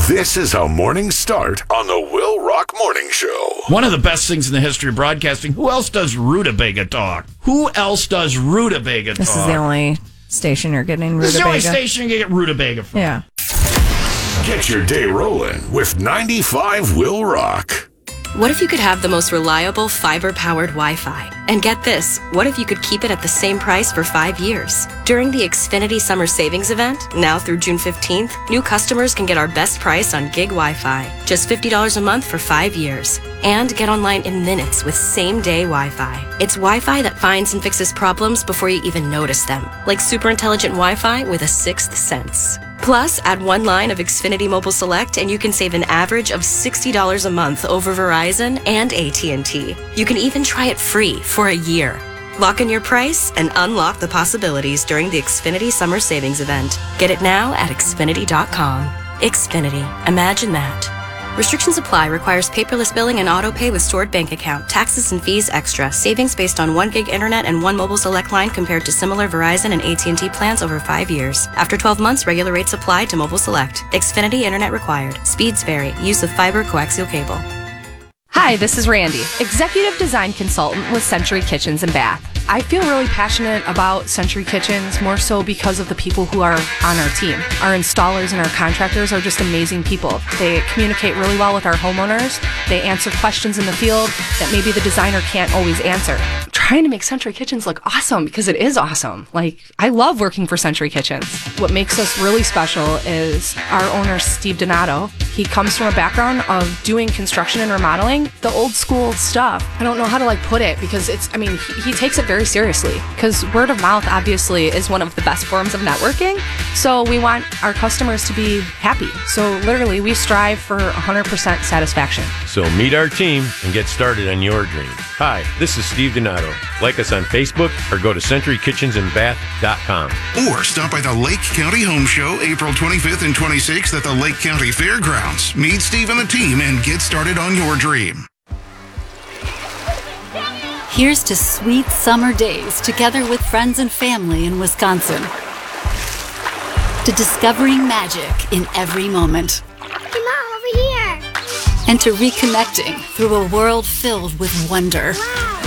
This is how mornings start on the Will Rock Morning Show. One of the best things in the history of broadcasting. Who else does Rutabaga talk? Who else does Rutabaga talk? This is the only station you're getting Rutabaga. This is the only station you get Rutabaga from. Yeah. Get your day rolling with 95 Will Rock. What if you could have the most reliable fiber-powered Wi-Fi? And get this, what if you could keep it at the same price for 5 years? During the Xfinity Summer Savings Event, now through June 15th, new customers can get our best price on gig Wi-Fi, just $50 a month for 5 years. And get online in minutes with same-day Wi-Fi. It's Wi-Fi that finds and fixes problems before you even notice them, like super intelligent Wi-Fi with a sixth sense. Plus, add one line of Xfinity Mobile Select and you can save an average of $60 a month over Verizon and AT&T. You can even try it free for a year. Lock in your price and unlock the possibilities during the Xfinity Summer Savings Event. Get it now at Xfinity.com. Xfinity. Imagine that. Restrictions apply. Requires paperless billing and auto pay with stored bank account. Taxes and fees extra. Savings based on 1 gig internet and 1 mobile select line compared to similar Verizon and AT&T plans over 5 years. After 12 months, regular rates apply to mobile select. Xfinity internet required. Speeds vary. Use of fiber coaxial cable. Hi, this is Randy, Executive Design Consultant with Century Kitchens and Bath. I feel really passionate about Century Kitchens, more so because of the people who are on our team. Our installers and our contractors are just amazing people. They communicate really well with our homeowners. They answer questions in the field that maybe the designer can't always answer. I'm trying to make Century Kitchens look awesome because it is awesome. I love working for Century Kitchens. What makes us really special is our owner, Steve Donato. He comes from a background of doing construction and remodeling, the old school stuff. I don't know how to put it because he takes it very seriously because word of mouth obviously is one of the best forms of networking. So we want our customers to be happy. So literally we strive for 100% satisfaction. So meet our team and get started on your dream. Hi, this is Steve Donato. Like us on Facebook or go to CenturyKitchensandBath.com. Or stop by the Lake County Home Show April 25th and 26th at the Lake County Fairgrounds. Meet Steve and the team and get started on your dream. Here's to sweet summer days together with friends and family in Wisconsin. To discovering magic in every moment. Hey, Mom, over here. And to reconnecting through a world filled with wonder. Wow.